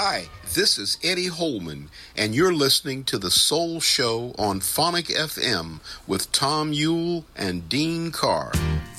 Hi, this is Eddie Holman, and you're listening to The Soul Show on Phonic FM with Tom Ewell and Dean Carr.